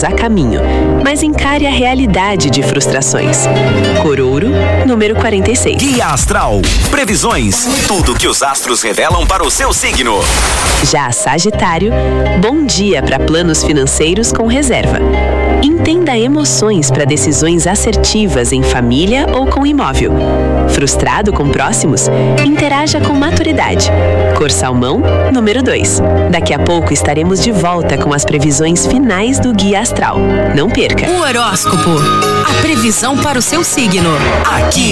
a caminho, mas encare a realidade de frustrações. Corouro, número 46. Guia Astral. Previsões. Tudo que os astros revelam para o seu signo. Já Sagitário, bom dia para planos financeiros com reserva. Entenda emoções para decisões assertivas em família ou com imóvel. Frustrado com próximos? Interaja com maturidade. Cor salmão, número 2. Daqui a pouco estaremos de volta com as previsões finais do Guia Astral. Não perca! O horóscopo. A previsão para o seu signo. Aqui